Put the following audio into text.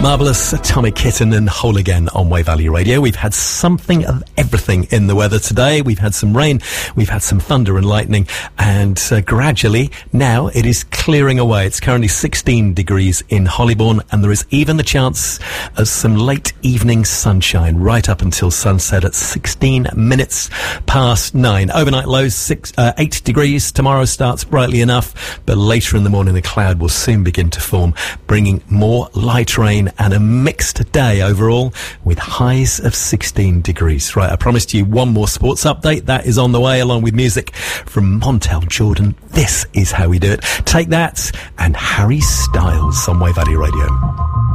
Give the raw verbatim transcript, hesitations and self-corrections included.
Marvellous Tommy Kitten and Whole Again on Way Valley Radio. We've had something of everything in the weather today. We've had some rain, we've had some thunder and lightning, and uh, gradually now it is clearing away. It's currently sixteen degrees in Hollybourne, and there is even the chance of some late evening sunshine right up until sunset at sixteen minutes past nine. Overnight lows six, uh, eight degrees. Tomorrow starts brightly enough, but later in the morning the cloud will soon begin to form, bringing more light rain and a mixed day overall with highs of sixteen degrees. Right, I promised you one more sports update. That is on the way, along with music from Montel Jordan. This is how we do it. Take that and Harry Styles on Way Valley Radio.